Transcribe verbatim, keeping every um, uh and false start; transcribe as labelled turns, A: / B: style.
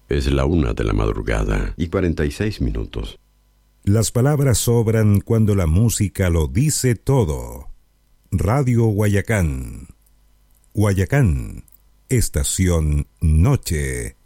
A: Es la una de la madrugada y cuarenta y seis minutos.
B: Las palabras sobran cuando la música lo dice todo. Radio Guayacán. Guayacán, estación noche.